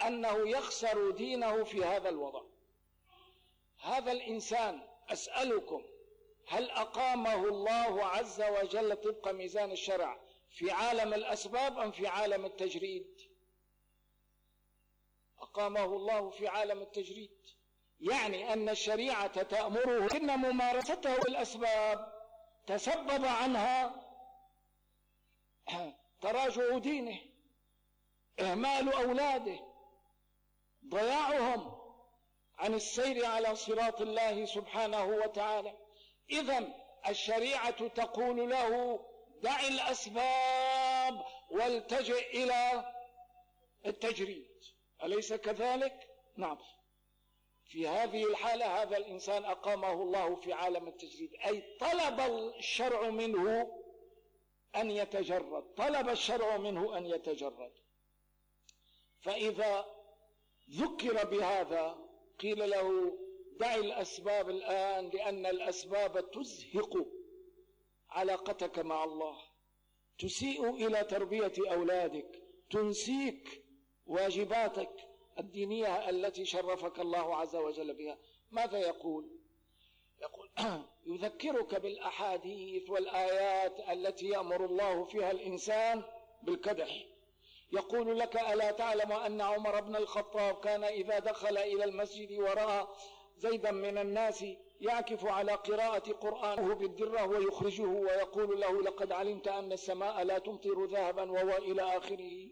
أنه يخسر دينه في هذا الوضع. هذا الإنسان أسألكم، هل أقامه الله عز وجل طبق ميزان الشرع في عالم الأسباب أم في عالم التجريد؟ أقامه الله في عالم التجريد، يعني أن الشريعة تأمره، إن ممارسته الأسباب تسبب عنها تراجع دينه، إهمال أولاده، ضياعهم عن السير على صراط الله سبحانه وتعالى. إذن الشريعة تقول له دع الأسباب والتجئ إلى التجريد، أليس كذلك؟ نعم. في هذه الحالة هذا الإنسان أقامه الله في عالم التجريد، أي طلب الشرع منه أن يتجرد، طلب الشرع منه أن يتجرد. فإذا ذكر بهذا قيل له دع الأسباب الآن، لأن الأسباب تزهق علاقتك مع الله، تسيء إلى تربية أولادك، تنسيك واجباتك الدينية التي شرفك الله عز وجل بها. ماذا يقول؟ يقول يذكرك بالأحاديث والآيات التي يأمر الله فيها الإنسان بالكدح. يقول لك ألا تعلم أن عمر بن الخطاب كان إذا دخل إلى المسجد ورأى زيدا من الناس يعكف على قراءة قرآنه بالدرة ويخرجه ويقول له لقد علمت أن السماء لا تمطر ذهبا وهو إلى آخره،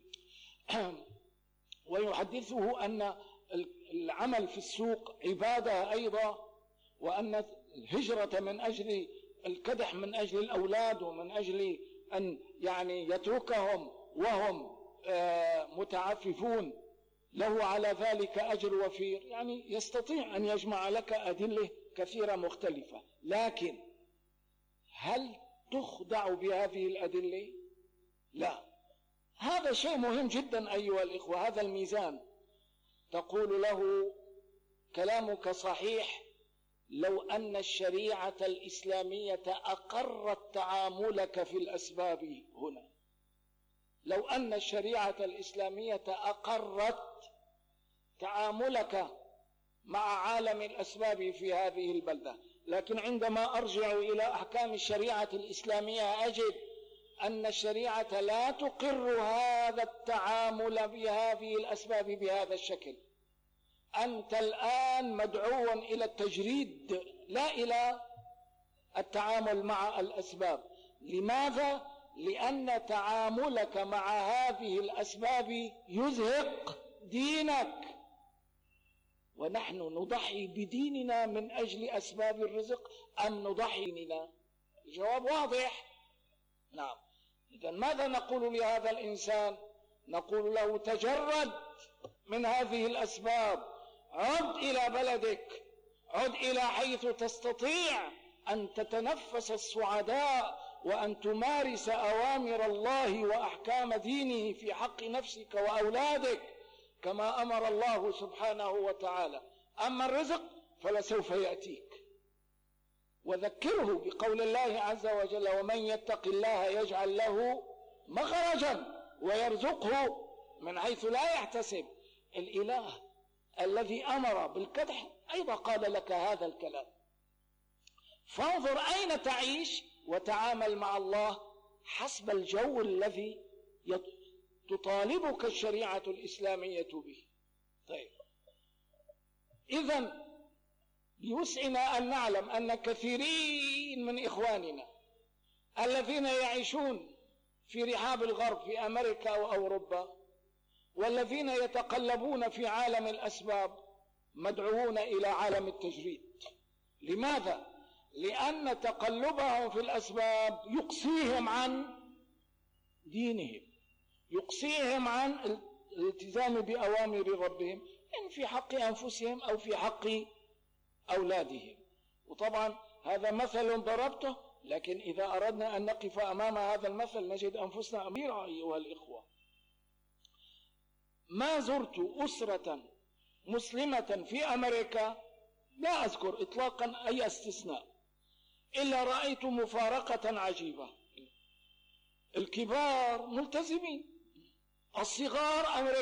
ويحدثه أن العمل في السوق عبادة أيضا، وأن الهجرة من أجل الكدح من أجل الأولاد ومن أجل أن يعني يتركهم وهم متعففون له على ذلك أجر وفير. يعني يستطيع أن يجمع لك أدلة كثيرة مختلفة، لكن هل تخدع بهذه الأدلة؟ لا. هذا شيء مهم جدا أيها الإخوة، هذا الميزان. تقول له كلامك صحيح لو أن الشريعة الإسلامية أقرت تعاملك في الأسباب هنا، لو أن الشريعة الإسلامية أقرت تعاملك مع عالم الأسباب في هذه البلدة. لكن عندما أرجع إلى أحكام الشريعة الإسلامية أجد أن الشريعة لا تقر هذا التعامل بهذه الأسباب بهذا الشكل. أنت الآن مدعو إلى التجريد لا إلى التعامل مع الأسباب. لماذا؟ لأن تعاملك مع هذه الأسباب يزهق دينك، ونحن نضحي بديننا من أجل أسباب الرزق أم نضحي بديننا؟ الجواب واضح. نعم. إذن ماذا نقول لهذا الإنسان؟ نقول له تجرد من هذه الأسباب، عد إلى بلدك، عد إلى حيث تستطيع أن تتنفس السعداء وأن تمارس أوامر الله وأحكام دينه في حق نفسك وأولادك كما أمر الله سبحانه وتعالى. أما الرزق فلسوف يأتيك. وذكره بقول الله عز وجل ومن يتق الله يجعل له مخرجا ويرزقه من حيث لا يحتسب. الإله الذي أمر بالكدح أيضا قال لك هذا الكلام. فانظر أين تعيش وتعامل مع الله حسب الجو الذي تطالبك الشريعة الإسلامية به. طيب، إذن يسعنا أن نعلم أن كثيرين من إخواننا الذين يعيشون في رحاب الغرب في أمريكا وأوروبا والذين يتقلبون في عالم الأسباب مدعوون إلى عالم التجريد. لماذا؟ لأن تقلبهم في الأسباب يقصيهم عن دينهم، يقصيهم عن الالتزام بأوامر ربهم إن في حق أنفسهم أو في حق أولادهم. وطبعا هذا مثل ضربته، لكن إذا أردنا أن نقف أمام هذا المثل نجد أنفسنا أميرة أيها الإخوة. ما زرت أسرة مسلمة في أمريكا، لا أذكر إطلاقا أي استثناء، إلا رأيت مفارقة عجيبة. الكبار ملتزمين، الصغار أمريكا